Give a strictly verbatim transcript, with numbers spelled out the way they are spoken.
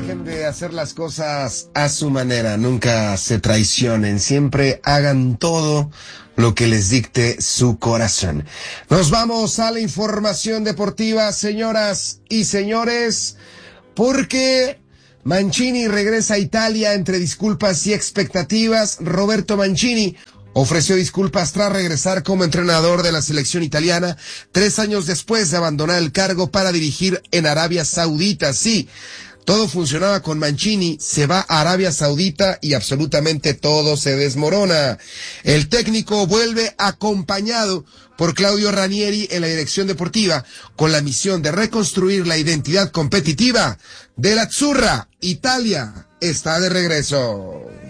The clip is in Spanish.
dejen de hacer las cosas a su manera, nunca se traicionen, siempre hagan todo lo que les dicte su corazón. Nos vamos a la información deportiva, señoras y señores, porque Mancini regresa a Italia entre disculpas y expectativas. Roberto Mancini ofreció disculpas tras regresar como entrenador de la selección italiana, tres años después de abandonar el cargo para dirigir en Arabia Saudita. Sí, todo funcionaba con Mancini, se va a Arabia Saudita y absolutamente todo se desmorona. El técnico vuelve acompañado por Claudio Ranieri en la dirección deportiva, con la misión de reconstruir la identidad competitiva de la Azzurra. Italia está de regreso.